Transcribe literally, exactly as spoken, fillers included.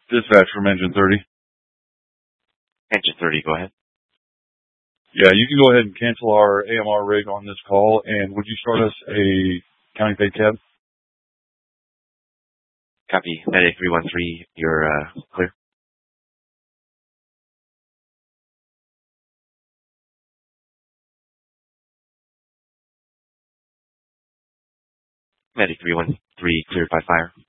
Dispatch from Engine thirty. Engine thirty, go ahead. Yeah, you can go ahead and cancel our A M R rig on this call, and would you start us a county paid cab? Copy. Medic three one three, you're uh, clear. Medic three one three, cleared by fire.